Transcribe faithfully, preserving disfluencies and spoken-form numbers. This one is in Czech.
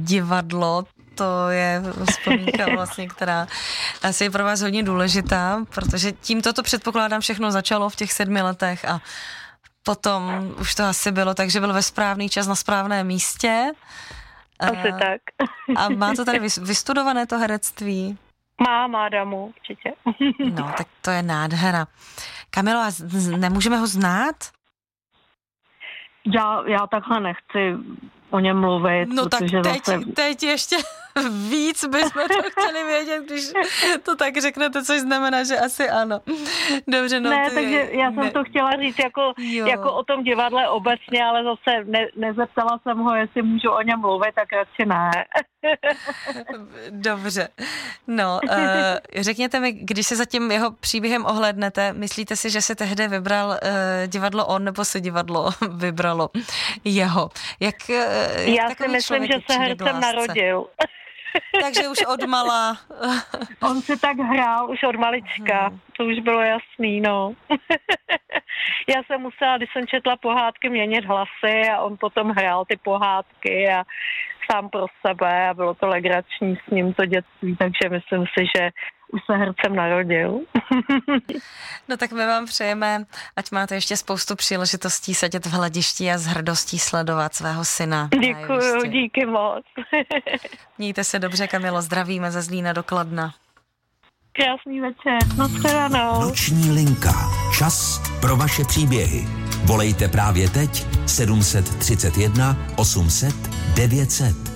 divadlo, to je vzpomínka vlastně, která asi je pro vás hodně důležitá, protože tímto to předpokládám všechno začalo v těch sedmi letech a potom už to asi bylo, takže byl ve správný čas na správném místě. Asi a, tak. A má to tady vystudované to herectví? Má, má damu, určitě. No, tak to je nádhera. Kamilo, a nemůžeme ho znát? Já, já takhle nechci o něm mluvit. No tak teď, zase... teď ještě víc bychom to chtěli vědět, když to tak řeknete, což znamená, že asi ano. Dobře, no. Ne, ty, takže já jsem ne. to chtěla říct jako, jako o tom divadle obecně, ale zase ne, nezeptala jsem ho, jestli můžu o něm mluvit, tak radši ne. Dobře. No, uh, řekněte mi, když se za tím jeho příběhem ohlédnete, myslíte si, že se tehdy vybral uh, divadlo on, nebo se divadlo vybralo jeho? Jak, uh, jak já si myslím, že se hercem narodil. Takže už od mala. On si tak hrál už od malička, hmm. to už bylo jasný, no. Já jsem musela, když jsem četla pohádky, měnit hlasy a on potom hrál ty pohádky a sám pro sebe a bylo to legrační s ním to dětství, takže myslím si, že už se hercem narodil. No tak my vám přejeme, ať máte ještě spoustu příležitostí sedět v hledišti a s hrdostí sledovat svého syna. Děkuju, díky moc. Mějte se dobře, Kamilo, zdravíme ze Zlína do Kladna. Krásný večer, nashledanou. Noční linka, čas pro vaše příběhy. Volejte právě teď sedm set třicet jedna osm set devět set.